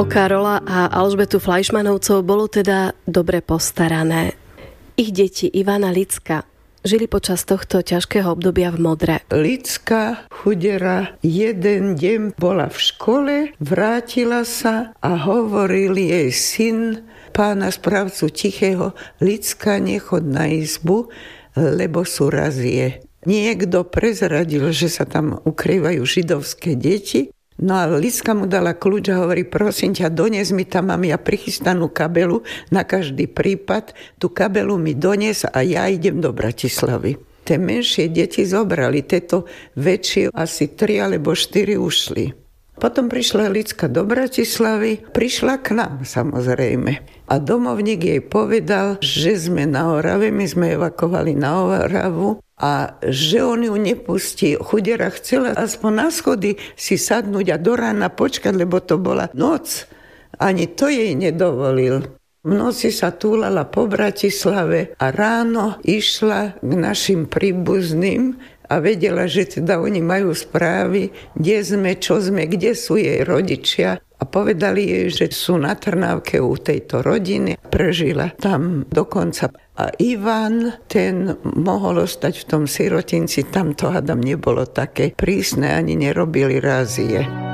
O Karola a Alžbetu Flajšmanovcov bolo teda dobre postarané. Ich deti Ivana, Licka žili počas tohto ťažkého obdobia v Modre. Licka, chudera, jeden deň bola v škole, vrátila sa a hovoril jej syn pána správcu Tichého: Licka, nechod na izbu, lebo sú razie. Niekto prezradil, že sa tam ukrývajú židovské deti. No a Licka mu dala kľúč a hovorí: prosím ťa, dones mi tam, mám ja prichystanú kabelu na každý prípad, tú kabelu mi dones a ja idem do Bratislavy. Tie menšie deti zobrali, tieto väčšie asi 3 alebo 4 ušli. Potom prišla Licka do Bratislavy, prišla k nám samozrejme. A domovník jej povedal, že sme na Orave, my sme evakovali na Oravu, a že on ju nepustí. Chudera chcela aspoň na schody si sadnúť a do rána počkať, lebo to bola noc. Ani to jej nedovolil. V noci sa túlala po Bratislave a ráno išla k našim príbuzným a vedela, že teda oni majú správy, kde sme, čo sme, kde sú jej rodičia. A povedali jej, že sú na Trnávke u tejto rodiny. Prežila tam dokonca. A Ivan, ten mohol ostať v tom sirotinci, tam to hádam nebolo také prísne, ani nerobili rázie.